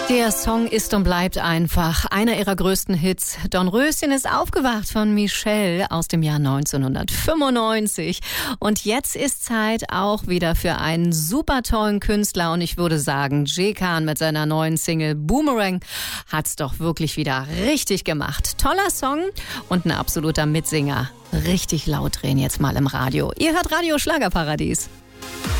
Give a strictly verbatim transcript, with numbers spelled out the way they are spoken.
Der Song ist und bleibt einfach einer ihrer größten Hits. Dornröschen ist aufgewacht von Michelle aus dem Jahr neunzehnhundertfünfundneunzig. Und jetzt ist Zeit auch wieder für einen super tollen Künstler. Und ich würde sagen, J-Khan mit seiner neuen Single Boomerang hat's doch wirklich wieder richtig gemacht. Toller Song und ein absoluter Mitsinger. Richtig laut drehen jetzt mal im Radio. Ihr hört Radio Schlagerparadies.